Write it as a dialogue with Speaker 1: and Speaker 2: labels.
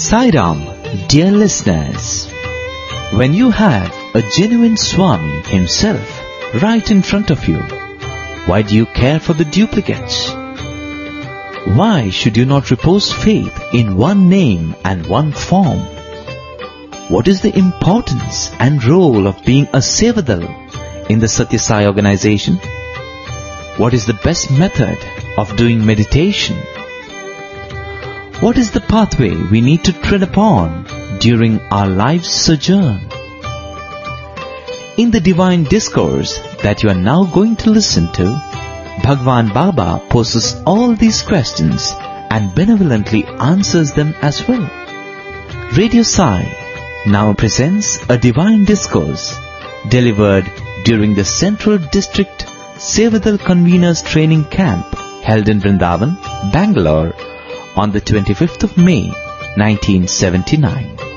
Speaker 1: Sai Ram, dear listeners, when you have a genuine Swami himself right in front of you, why do you care for the duplicates? Why should you not repose faith in one name and one form? What is the importance and role of being a Sevadal in the Satya Sai organization? What is the best method of doing meditation? What is the pathway we need to tread upon during our life's sojourn? In the divine discourse that you are now going to listen to, Bhagwan Baba poses all these questions and benevolently answers them as well. Radio Sai now presents a divine discourse delivered during the Central District Sevadal Conveners Training Camp held in Vrindavan, Bangalore on the 25th of May, 1979.